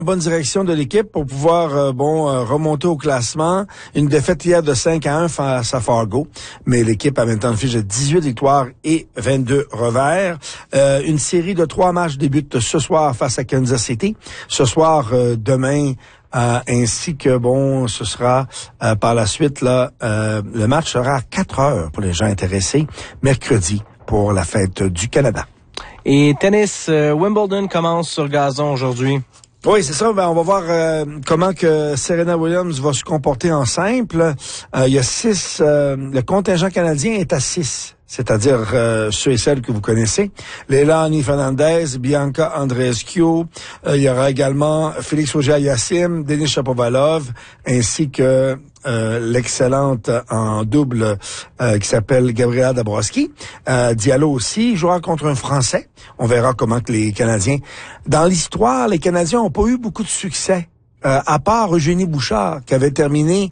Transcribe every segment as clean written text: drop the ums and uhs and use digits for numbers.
Bonne direction de l'équipe pour pouvoir remonter au classement. Une défaite hier de 5-1 face à Fargo, mais l'équipe a maintenant une fiche de 18 victoires et 22 revers. Une série de 3 matchs débute ce soir face à Kansas City. Ce soir, demain, ainsi que ce sera par la suite le match sera à 4 heures pour les gens intéressés, mercredi pour la fête du Canada. Et tennis, Wimbledon commence sur gazon aujourd'hui. Oui, c'est ça. On va voir comment que Serena Williams va se comporter en simple. Il y a 6. Le contingent canadien est à 6. C'est-à-dire ceux et celles que vous connaissez. Leilani Fernandez, Bianca Andreescu. Il y aura également Félix Auger-Aliassime, Denis Shapovalov, ainsi que l'excellente en double qui s'appelle Gabriela Dabrowski. Diallo aussi jouera contre un Français. On verra comment que les Canadiens... Dans l'histoire, les Canadiens n'ont pas eu beaucoup de succès. À part Eugénie Bouchard, qui avait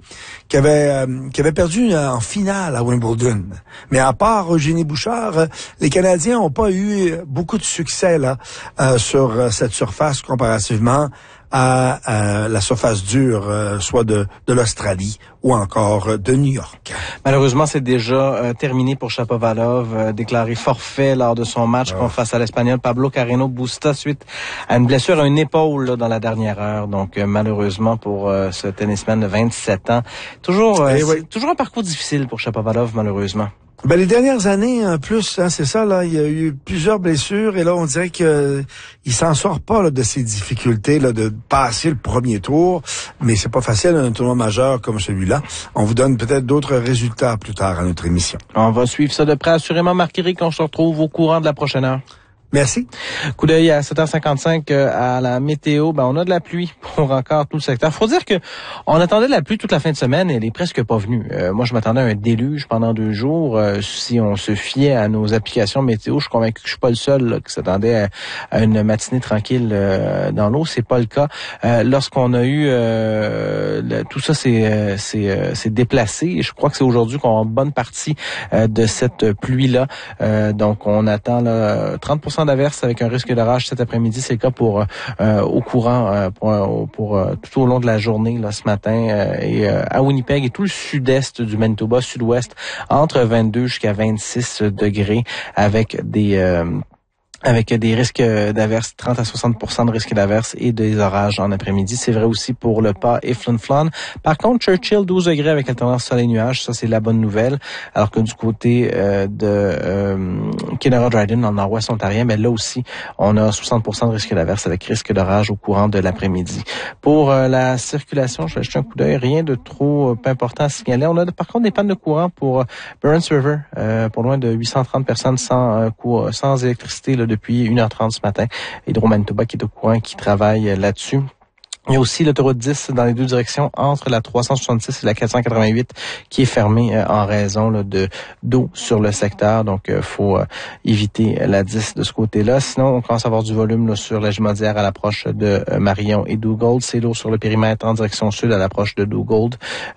perdu en finale à Wimbledon. Mais à part Eugénie Bouchard, les Canadiens n'ont pas eu beaucoup de succès sur cette surface comparativement à la surface dure, soit de l'Australie ou encore de New York. Malheureusement, c'est déjà terminé pour Shapovalov, déclaré forfait lors de son match face à l'Espagnol Pablo Carreño Busta suite à une blessure à une épaule dans la dernière heure. Donc malheureusement pour ce tennisman de 27 ans, toujours un parcours difficile pour Shapovalov malheureusement. Les dernières années, en plus, c'est ça, il y a eu plusieurs blessures et là, on dirait que il s'en sort pas de ces difficultés de passer le premier tour, mais c'est pas facile un tournoi majeur comme celui-là. On vous donne peut-être d'autres résultats plus tard à notre émission. On va suivre ça de près, assurément, Marc-Éric, on se retrouve au courant de la prochaine heure. Merci. Coup d'œil à 7h55 à la météo. On a de la pluie pour encore tout le secteur. Faut dire que on attendait de la pluie toute la fin de semaine et elle est presque pas venue. Moi, je m'attendais à un déluge pendant 2 jours. Si on se fiait à nos applications météo, je suis convaincu que je suis pas le seul qui s'attendait à une matinée tranquille dans l'eau. C'est pas le cas. Lorsqu'on a eu tout ça, c'est déplacé. Et je crois que c'est aujourd'hui qu'on a une bonne partie de cette pluie-là. Donc, on attend 30% d'averses avec un risque d'orage cet après-midi. C'est le cas pour au courant pour tout au long de la journée ce matin et à Winnipeg et tout le sud-est du Manitoba, sud-ouest, entre 22 jusqu'à 26 degrés avec des risques d'averses, 30 à 60% de risques d'averses et des orages en après-midi. C'est vrai aussi pour le Pas et Flin Flon. Par contre, Churchill, 12 degrés avec alternance soleil-nuage. Ça, c'est la bonne nouvelle. Alors que du côté de Kenora Dryden, dans le nord-ouest ontarien, là aussi, on a 60% de risque d'averses avec risque d'orage au courant de l'après-midi. Pour la circulation, je vais jeter un coup d'œil. Rien de trop important à signaler. On a par contre des pannes de courant pour Burns River, pour loin de 830 personnes sans électricité depuis 1h30 ce matin. Hydro-Manitoba qui est au courant, qui travaille là-dessus. Il y a aussi l'autoroute 10 dans les 2 directions entre la 366 et la 488 qui est fermée en raison d'eau sur le secteur. Donc, faut éviter la 10 de ce côté-là. Sinon, on commence à avoir du volume sur la Jumodière à l'approche de Marion et Duggold. C'est lourd sur le périmètre en direction sud à l'approche de Duggold.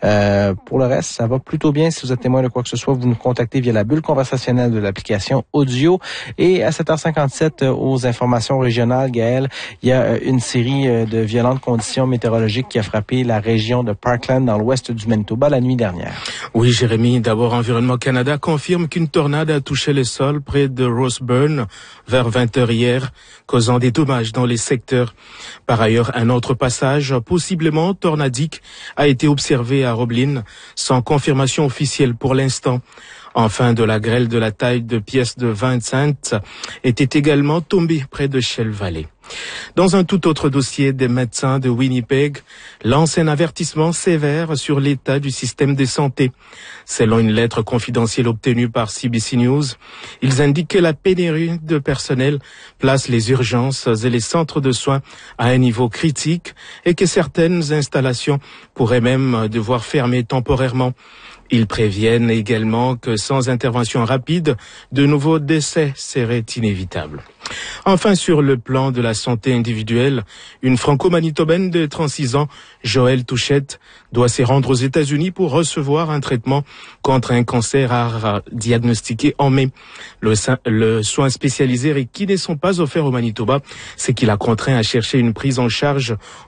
Pour le reste, ça va plutôt bien. Si vous êtes témoin de quoi que ce soit, vous nous contactez via la bulle conversationnelle de l'application audio. Et à 7h57, aux informations régionales, Gaël, il y a une série de violentes conditions météorologiques qui a frappé la région de Parkland dans l'ouest du Manitoba la nuit dernière. Oui, Jérémy, d'abord Environnement Canada confirme qu'une tornade a touché les sols près de Roseburn vers 20h hier, causant des dommages dans les secteurs. Par ailleurs, un autre passage, possiblement tornadique, a été observé à Roblin, sans confirmation officielle pour l'instant. Enfin, de la grêle de la taille de pièces de 20 cents était également tombée près de Shell Valley. Dans un tout autre dossier, des médecins de Winnipeg lancent un avertissement sévère sur l'état du système de santé. Selon une lettre confidentielle obtenue par CBC News, ils indiquent que la pénurie de personnel place les urgences et les centres de soins à un niveau critique et que certaines installations pourraient même devoir fermer temporairement. Ils préviennent également que sans intervention rapide, de nouveaux décès seraient inévitables. Enfin, sur le plan de la santé individuelle, une franco-manitobaine de 36 ans, Joëlle Touchette, doit se rendre aux États-Unis pour recevoir un traitement contre un cancer rare diagnostiqué en mai. Le soin spécialisé qui ne sont pas offerts au Manitoba, c'est qu'il a contraint à chercher une prise en charge